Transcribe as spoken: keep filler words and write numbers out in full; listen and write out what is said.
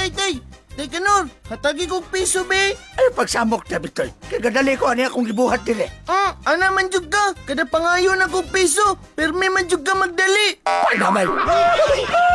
tay, tay. Tay Kanor, hatagi kong piso, be. Ay, pagsamok na, Bitoy. Kagadali ko, ano akong gibuhat dire. Ah, ana man jud ka. Kada pangayo na kong piso. Perme man jud ka magdali. Ay, naman.